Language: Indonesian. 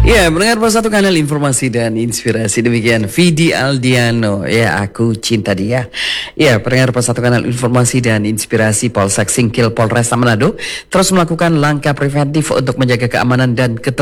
Ya, mendengar satu kanal informasi dan inspirasi demikian Vidi Aldiano. Ya, aku cinta dia. Ya, pendengar satu kanal informasi dan inspirasi Polsek Singkil Polresta Manado terus melakukan langkah preventif untuk menjaga keamanan dan ketertiban